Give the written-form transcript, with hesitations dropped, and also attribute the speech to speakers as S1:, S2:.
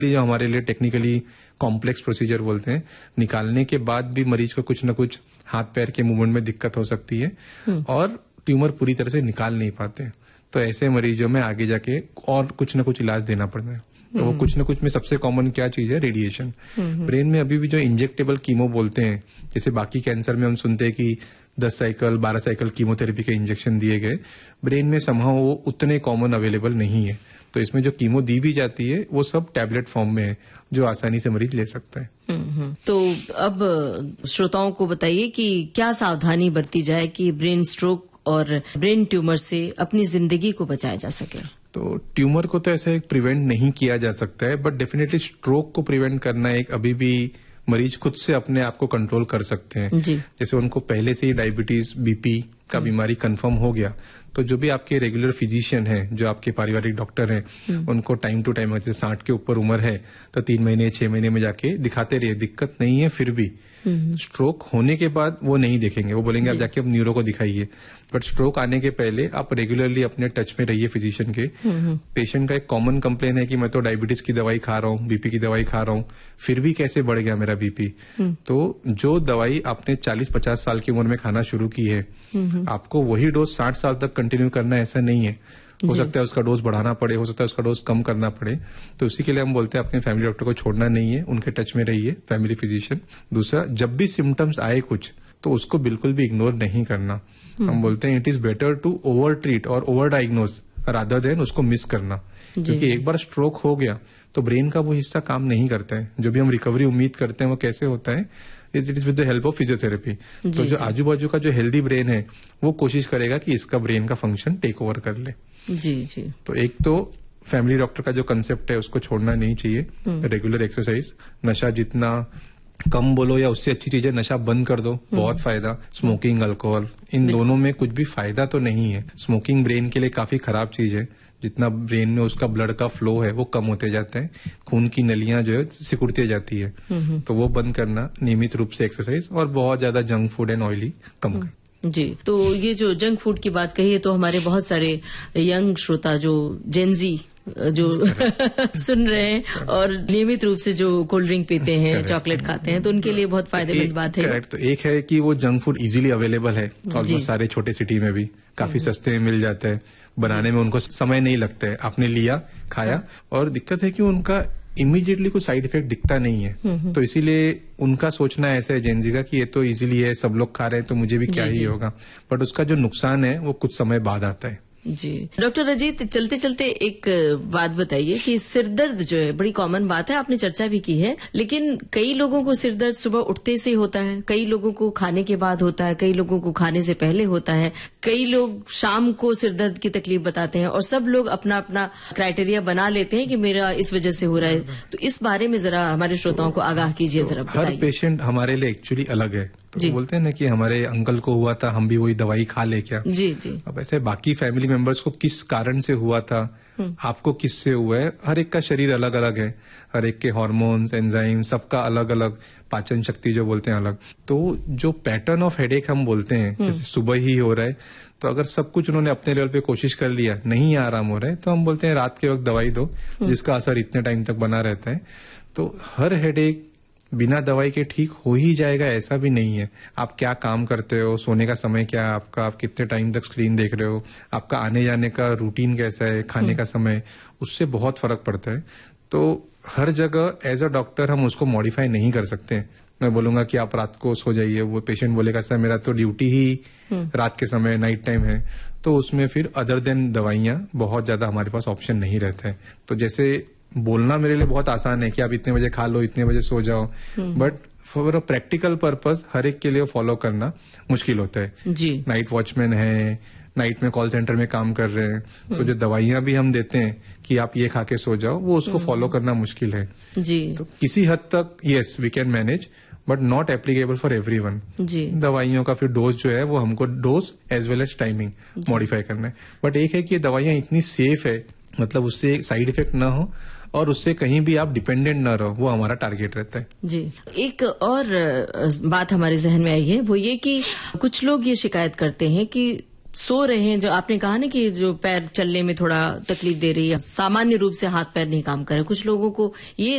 S1: जो हमारे लिए टेक्निकली कॉम्प्लेक्स प्रोसीजर बोलते हैं, निकालने के बाद भी मरीज को कुछ न कुछ हाथ पैर के मूवमेंट में दिक्कत हो सकती है और ट्यूमर पूरी तरह से निकाल नहीं पाते। तो ऐसे मरीजों में आगे जाके और कुछ न कुछ इलाज देना पड़ता है। तो वो कुछ न कुछ में सबसे कॉमन क्या चीज है, रेडिएशन। ब्रेन में अभी भी जो इंजेक्टेबल कीमो बोलते हैं, जैसे बाकी कैंसर में हम सुनते हैं कि 10 साइकिल 12 साइकिल कीमोथेरेपी के इंजेक्शन दिए गए, ब्रेन में समहाउ वो उतने कॉमन अवेलेबल नहीं है। तो इसमें जो कीमो दी भी जाती है वो सब टैबलेट फॉर्म में है, जो आसानी से मरीज ले सकता है।
S2: तो अब श्रोताओं को बताइए कि क्या सावधानी बरती जाए कि ब्रेन स्ट्रोक और ब्रेन ट्यूमर से अपनी जिंदगी को बचाया जा सके।
S1: तो ट्यूमर को तो ऐसे प्रिवेंट नहीं किया जा सकता है, बट डेफिनेटली स्ट्रोक को प्रिवेंट करना एक अभी भी मरीज खुद से अपने आप को कंट्रोल कर सकते हैं। जैसे उनको पहले से ही डायबिटीज, बीपी का बीमारी कंफर्म हो गया, तो जो भी आपके रेगुलर फिजिशियन हैं, जो आपके पारिवारिक डॉक्टर हैं, उनको टाइम टू टाइम, जैसे 60 के ऊपर उम्र है तो 3 महीने 6 महीने में जाके दिखाते रहिए। दिक्कत नहीं है फिर भी स्ट्रोक होने के बाद वो नहीं देखेंगे, वो बोलेंगे आप जाके अब न्यूरो को दिखाइए। बट स्ट्रोक आने के पहले आप रेगुलरली अपने टच में रहिए फिजिशियन के। पेशेंट का एक कॉमन कंप्लेन है कि मैं तो डायबिटीज की दवाई खा रहा हूँ, बीपी की दवाई खा रहा हूँ, फिर भी कैसे बढ़ गया मेरा बीपी। तो जो दवाई आपने 40-50 साल की उम्र में खाना शुरू की है, आपको वही डोज 60 साल तक कंटिन्यू करना है, ऐसा नहीं है। हो सकता है उसका डोज बढ़ाना पड़े, हो सकता है उसका डोज कम करना पड़े। तो उसी के लिए हम बोलते हैं अपने फैमिली डॉक्टर को छोड़ना नहीं है, उनके टच में रहिए, फैमिली फिजिशियन। दूसरा, जब भी सिम्टम्स आए कुछ, तो उसको बिल्कुल भी इग्नोर नहीं करना। हम बोलते हैं it is better to over treat और ओवर डायग्नोज रादर देन उसको मिस करना। क्योंकि एक बार स्ट्रोक हो गया तो ब्रेन का वो हिस्सा काम नहीं करता है। जो भी हम रिकवरी उम्मीद करते हैं वो कैसे होता है, it is with the help of physiotherapy. तो जो आजू बाजू का जो हेल्दी ब्रेन है वो कोशिश करेगा कि इसका ब्रेन का फंक्शन टेक ओवर कर ले।
S2: जी।
S1: तो एक तो फैमिली डॉक्टर का जो कंसेप्ट है उसको छोड़ना नहीं चाहिए। रेगुलर एक्सरसाइज, नशा जितना कम बोलो या उससे अच्छी चीजें नशा बंद कर दो, बहुत फायदा। स्मोकिंग, अल्कोहल, इन दोनों में कुछ भी फायदा तो नहीं है। स्मोकिंग ब्रेन के लिए काफी खराब चीज है। जितना ब्रेन में उसका ब्लड का फ्लो है वो कम होते जाता है, खून की नलियां जो है सिकुड़ती जाती है। तो वो बंद करना, नियमित रूप से एक्सरसाइज और बहुत ज्यादा जंक फूड एंड ऑयली कम करना।
S2: जी, तो ये जो जंक फूड की बात कही है, तो हमारे बहुत सारे यंग श्रोता जो जेनजी जो सुन रहे हैं और नियमित रूप से जो कोल्ड ड्रिंक पीते हैं, चॉकलेट खाते हैं, तो उनके लिए बहुत फायदेमंद बात है।
S1: तो एक है कि वो जंक फूड इजीली अवेलेबल है और बहुत सारे छोटे सिटी में भी काफी सस्ते में मिल जाता है, बनाने में उनको समय नहीं लगता है। आपने लिया, खाया, और दिक्कत है कि उनका इमीडिएटली कोई साइड इफेक्ट दिखता नहीं है। तो इसीलिए उनका सोचना ऐसा है जेनजी का कि ये तो इजीली है, सब लोग खा रहे हैं तो मुझे भी क्या ही होगा। बट उसका जो नुकसान है वो कुछ समय बाद आता है।
S2: जी डॉक्टर अजीत, चलते चलते एक बात बताइए कि सिरदर्द जो है बड़ी कॉमन बात है, आपने चर्चा भी की है, लेकिन कई लोगों को सिरदर्द सुबह उठते से होता है, कई लोगों को खाने के बाद होता है, कई लोगों को खाने से पहले होता है, कई लोग शाम को सिरदर्द की तकलीफ बताते हैं, और सब लोग अपना अपना क्राइटेरिया बना लेते हैं कि मेरा इस वजह से हो रहा है। तो इस बारे में जरा हमारे श्रोताओं को आगाह कीजिए जरा।
S1: हर पेशेंट हमारे लिए एक्चुअली अलग है। तो बोलते हैं ना कि हमारे अंकल को हुआ था, हम भी वही दवाई खा ले क्या।
S2: जी।
S1: अब ऐसे बाकी फैमिली मेंबर्स को किस कारण से हुआ था, आपको किससे हुआ है, हर एक का शरीर अलग अलग है, हर एक के हार्मोन्स, एंजाइम, सबका अलग अलग, पाचन शक्ति जो बोलते हैं अलग। तो जो पैटर्न ऑफ हेडेक हम बोलते हैं, जैसे सुबह ही हो रहा है, तो अगर सब कुछ उन्होंने अपने लेवल पे कोशिश कर लिया, नहीं आराम हो रहा है, तो हम बोलते हैं रात के वक्त दवाई दो, जिसका असर इतने टाइम तक बना रहता है। तो हर हेडेक बिना दवाई के ठीक हो ही जाएगा ऐसा भी नहीं है। आप क्या काम करते हो, सोने का समय क्या है आपका, आप कितने टाइम तक स्क्रीन देख रहे हो, आपका आने जाने का रूटीन कैसा है, खाने का समय, उससे बहुत फर्क पड़ता है। तो हर जगह एज अ डॉक्टर हम उसको मॉडिफाई नहीं कर सकते। मैं बोलूंगा कि आप रात को सो जाइए, वो पेशेंट बोलेगा सर मेरा तो ड्यूटी ही रात के समय, नाइट टाइम है, तो उसमें फिर अदर देन दवाइयां बहुत ज्यादा हमारे पास ऑप्शन नहीं रहता है। तो जैसे बोलना मेरे लिए बहुत आसान है कि आप इतने बजे खा लो, इतने बजे सो जाओ, but for a practical purpose हर एक के लिए फॉलो करना मुश्किल होता है। जी। नाइट वॉचमैन है, नाइट में कॉल सेंटर में काम कर रहे हैं, तो जो दवाइयां भी हम देते हैं कि आप ये खा के सो जाओ, वो उसको फॉलो करना मुश्किल है।
S2: जी।
S1: तो किसी हद तक yes we can manage, but not applicable for everyone.
S2: जी।
S1: दवाइयों का फिर डोज जो है वो हमको dose as well as timing modify करना है। बट एक है कि ये दवाइयां इतनी सेफ है, मतलब उससे साइड इफेक्ट ना हो और उससे कहीं भी आप डिपेंडेंट ना रहो, वो हमारा टारगेट रहता है।
S2: जी। एक और बात हमारे जहन में आई है, वो ये कि कुछ लोग ये शिकायत करते हैं कि सो रहे हैं, जो आपने कहा ना कि जो पैर चलने में थोड़ा तकलीफ दे रही है, सामान्य रूप से हाथ पैर नहीं काम कर रहे, कुछ लोगों को ये